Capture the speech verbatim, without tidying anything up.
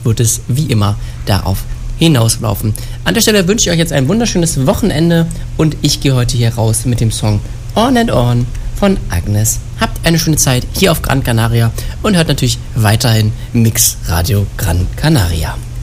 wird es wie immer darauf hinauslaufen. An der Stelle wünsche ich euch jetzt ein wunderschönes Wochenende und ich gehe heute hier raus mit dem Song On and On von Agnes. Habt eine schöne Zeit hier auf Gran Canaria und hört natürlich weiterhin Mix Radio Gran Canaria.